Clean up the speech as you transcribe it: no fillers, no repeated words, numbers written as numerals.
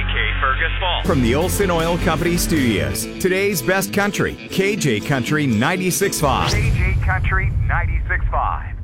KJK Fergus Falls. From the Olson Oil Company Studios, today's best country, KJ Country 96.5. KJ Country 96.5.